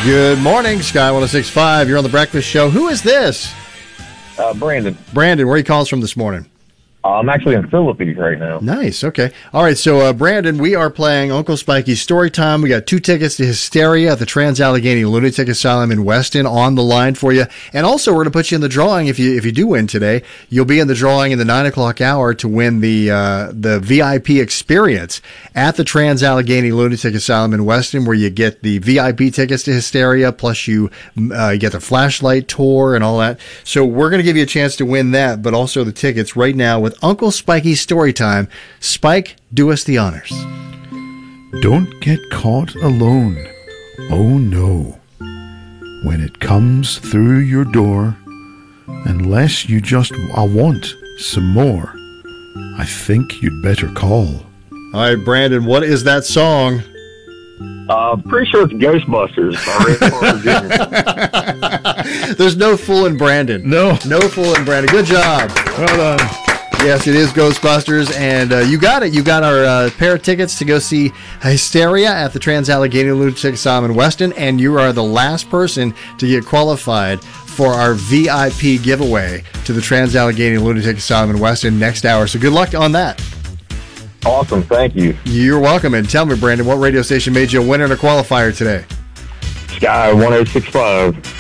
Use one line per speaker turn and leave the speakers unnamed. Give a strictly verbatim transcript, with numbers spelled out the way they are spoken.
Good morning, Sky one oh six point five. You're on The Breakfast Show. Who is this?
Uh, Brandon.
Brandon, where are you calling us from this morning?
Uh, I'm actually in Philippines right now.
Nice. Okay. All right. So, uh, Brandon, we are playing Uncle Spikey's Story Time. We got two tickets to Hysteria at the Trans-Allegheny Lunatic Asylum in Weston on the line for you. And also, we're going to put you in the drawing. If you if you do win today, you'll be in the drawing in the nine o'clock hour to win the uh, the V I P experience at the Trans-Allegheny Lunatic Asylum in Weston, where you get the V I P tickets to Hysteria, plus you, uh, you get the flashlight tour and all that. So, we're going to give you a chance to win that, but also the tickets right now with Uncle Spikey's Story Time. Spike, do us the honors.
Don't get caught alone. Oh no. When it comes through your door, unless you just I want some more, I think you'd better call.
All right, Brandon, what is that song?
Uh, pretty sure it's Ghostbusters.
There's no fooling Brandon.
No.
No fooling Brandon. Good job.
Well done.
Yes, it is Ghostbusters, and uh, you got it. You got our uh, pair of tickets to go see Hysteria at the Trans-Allegheny Lunatic Asylum in Weston, and you are the last person to get qualified for our V I P giveaway to the Trans-Allegheny Lunatic Asylum in Weston next hour. So good luck on that.
Awesome. Thank you.
You're welcome. And tell me, Brandon, what radio station made you a winner and a qualifier today?
Sky one oh six point five.